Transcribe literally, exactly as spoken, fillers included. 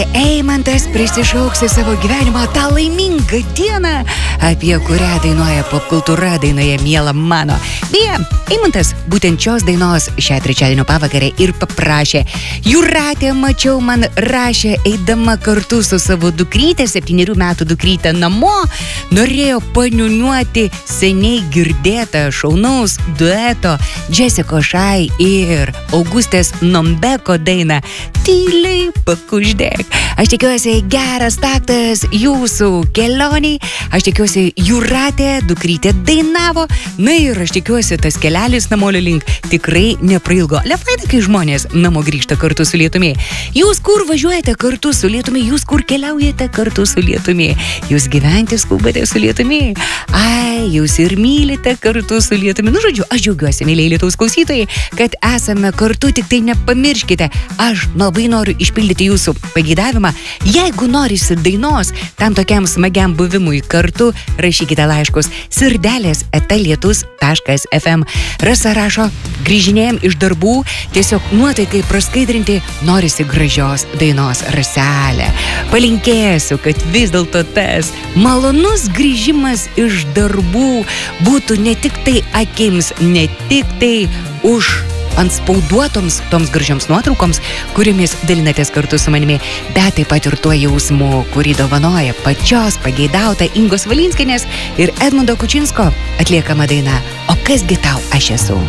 Eimantas prisišauks į savo gyvenimą tą laimingą dieną, apie kurią dainuoja popkultūra dainoje Miela mano. Beje, Eimantas būtent šios dainos šią trečiadienio pavakarę ir paprašė. Jūratė, mačiau, man rašė, eidama kartu su savo dukrytė, septynerių metų dukrytė namo, norėjo paniuniuoti seniai girdėtą šaunaus dueto Jessica Shy ir Augustės Nombeko dainą Tyliai pakuždėk. Aš tikiuosi geras taktas jūsų kelioniai, aš tikiuosi Jūratė, dukrytė dainavo, na ir aš tikiuosi tas kelelis namolio link tikrai neprailgo. Lefaina, kai žmonės namo grįžta kartu su lietumi. Jūs kur važiuojate kartu su lietumi, jūs kur keliaujate kartu su lietumi, jūs gyventi skubate su lietumi, ai, jūs ir mylite kartu su lietumi. Nu, žodžiu, aš džiaugiuosi, mėlyje Lietuvos klausytojai, kad esame kartu, tik tai nepamirškite, aš labai noriu išpildyti jūsų pageidavimą. Jeigu norisi dainos tam tokiam smagiam buvimui kartu, rašykite laiškus sirdelės eta lietus taškas ef em. Rasa rašo, grįžinėjom iš darbų, tiesiog nuotaikai praskaidrinti norisi gražios dainos, Raselė. Palinkėsiu, kad vis dėlto tas malonus grįžimas iš darbų būtų ne tik tai akims, ne tik tai už ant spauduotoms toms gražioms nuotraukoms, kuriomis dalinatės kartu su manimi, bet taip pat ir tuo jausmu, kurį dovanoja pačios pageidauta Ingos Valinskienės ir Edmundo Kučinsko atliekama daina O kasgi tau aš esu.